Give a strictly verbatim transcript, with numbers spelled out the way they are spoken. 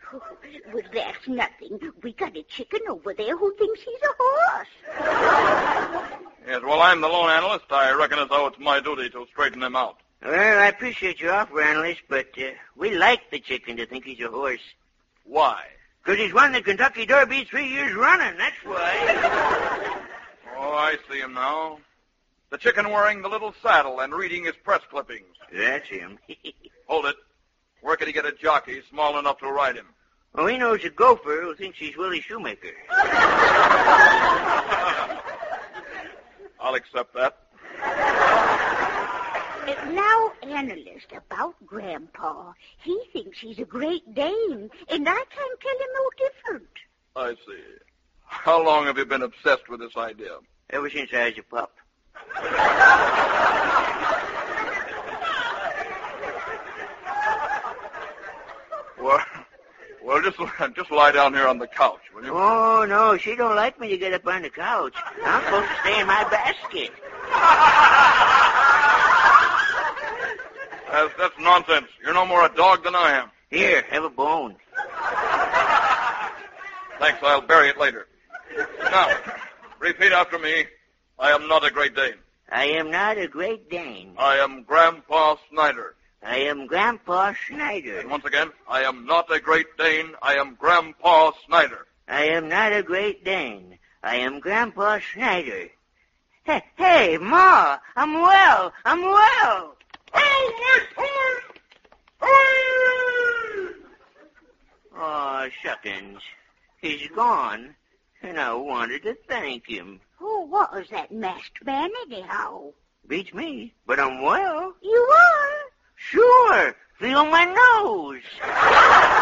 Oh, well, that's nothing. We got a chicken over there who thinks he's a horse. Yes, well, I'm the loan analyst. I reckon as though it's my duty to straighten him out. Well, I appreciate your offer, analyst, but uh, we like the chicken to think he's a horse. Why? Because he's won the Kentucky Derby three years running, that's why. Oh, I see him now. The chicken wearing the little saddle and reading his press clippings. That's him. Hold it. Where could he get a jockey small enough to ride him? Oh, he knows a gopher who thinks he's Willie Shoemaker. I'll accept that. Uh, now, analyst, about Grandpa. He thinks he's a Great Dane, and I can't tell him no different. I see. How long have you been obsessed with this idea? Ever since I was a pup. Well, well, just just lie down here on the couch, will you? Oh, no, she don't like me to get up on the couch. I'm supposed to stay in my basket. That's, that's nonsense. You're no more a dog than I am. Here, have a bone. Thanks, I'll bury it later. Now, repeat after me. I am not a Great Dane. I am not a Great Dane. I am Grandpa Snyder. I am Grandpa Snyder. And once again, I am not a Great Dane. I am Grandpa Snyder. I am not a Great Dane. I am Grandpa Snyder. Hey, hey, Ma, I'm well. I'm well. Oh, my horse! Hooray! Oh, shuckins. He's gone, and I wanted to thank him. Oh, what was that masked man anyhow? Beats me, but I'm well. You are? Sure. Feel my nose.